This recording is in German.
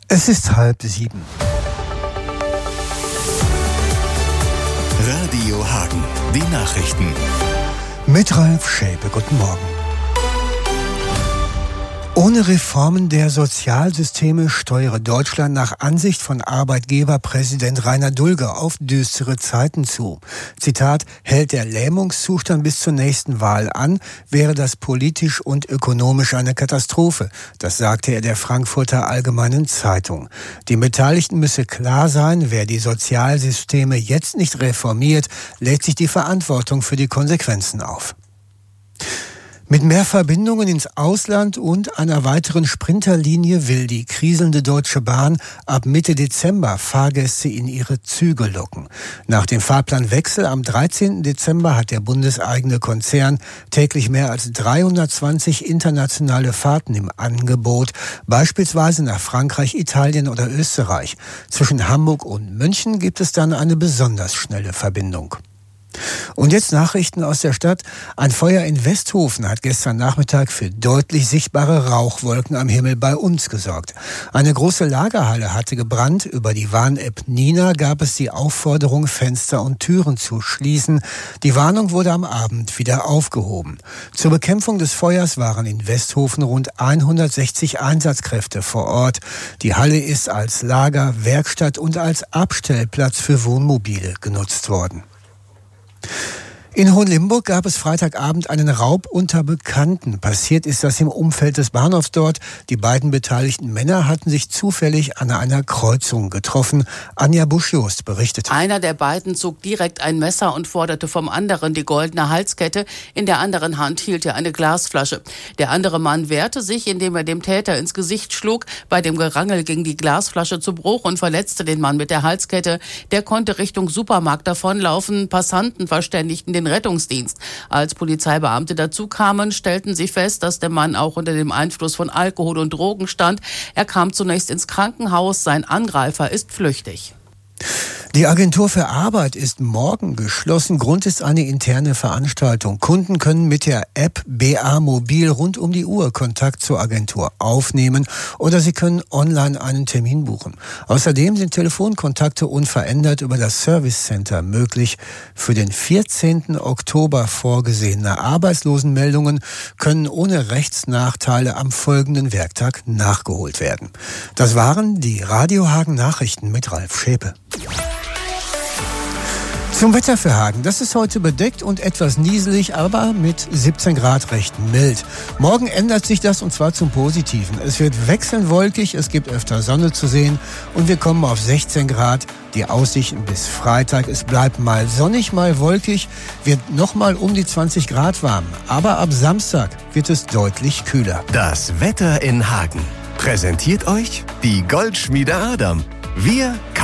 Es ist 6:30. Radio Hagen, die Nachrichten. Mit Ralf Schäpe, guten Morgen. Ohne Reformen der Sozialsysteme steuere Deutschland nach Ansicht von Arbeitgeberpräsident Rainer Dulger auf düstere Zeiten zu. Zitat: Hält der Lähmungszustand bis zur nächsten Wahl an, wäre das politisch und ökonomisch eine Katastrophe. Das sagte er der Frankfurter Allgemeinen Zeitung. Den Beteiligten müsse klar sein, wer die Sozialsysteme jetzt nicht reformiert, lädt sich die Verantwortung für die Konsequenzen auf. Mit mehr Verbindungen ins Ausland und einer weiteren Sprinterlinie will die kriselnde Deutsche Bahn ab Mitte Dezember Fahrgäste in ihre Züge locken. Nach dem Fahrplanwechsel am 13. Dezember hat der bundeseigene Konzern täglich mehr als 320 internationale Fahrten im Angebot, beispielsweise nach Frankreich, Italien oder Österreich. Zwischen Hamburg und München gibt es dann eine besonders schnelle Verbindung. Und jetzt Nachrichten aus der Stadt. Ein Feuer in Westhofen hat gestern Nachmittag für deutlich sichtbare Rauchwolken am Himmel bei uns gesorgt. Eine große Lagerhalle hatte gebrannt. Über die Warn-App Nina gab es die Aufforderung, Fenster und Türen zu schließen. Die Warnung wurde am Abend wieder aufgehoben. Zur Bekämpfung des Feuers waren in Westhofen rund 160 Einsatzkräfte vor Ort. Die Halle ist als Lager, Werkstatt und als Abstellplatz für Wohnmobile genutzt worden. In Hohenlimburg gab es Freitagabend einen Raub unter Bekannten. Passiert ist das im Umfeld des Bahnhofs dort. Die beiden beteiligten Männer hatten sich zufällig an einer Kreuzung getroffen. Anja Busch-Jost berichtet. Einer der beiden zog direkt ein Messer und forderte vom anderen die goldene Halskette. In der anderen Hand hielt er eine Glasflasche. Der andere Mann wehrte sich, indem er dem Täter ins Gesicht schlug. Bei dem Gerangel ging die Glasflasche zu Bruch und verletzte den Mann mit der Halskette. Der konnte Richtung Supermarkt davonlaufen. Passanten verständigten den Rettungsdienst. Als Polizeibeamte dazu kamen, stellten sie fest, dass der Mann auch unter dem Einfluss von Alkohol und Drogen stand. Er kam zunächst ins Krankenhaus. Sein Angreifer ist flüchtig. Die Agentur für Arbeit ist morgen geschlossen. Grund ist eine interne Veranstaltung. Kunden können mit der App BA Mobil rund um die Uhr Kontakt zur Agentur aufnehmen oder sie können online einen Termin buchen. Außerdem sind Telefonkontakte unverändert über das Service Center möglich. Für den 14. Oktober vorgesehene Arbeitslosenmeldungen können ohne Rechtsnachteile am folgenden Werktag nachgeholt werden. Das waren die Radio Hagen Nachrichten mit Ralf Schäpe. Zum Wetter für Hagen. Das ist heute bedeckt und etwas nieselig, aber mit 17 Grad recht mild. Morgen ändert sich das und zwar zum Positiven. Es wird wechselnd wolkig, es gibt öfter Sonne zu sehen und wir kommen auf 16 Grad. Die Aussichten bis Freitag. Es bleibt mal sonnig, mal wolkig, wird nochmal um die 20 Grad warm. Aber ab Samstag wird es deutlich kühler. Das Wetter in Hagen präsentiert euch die Goldschmiede Adam. Wir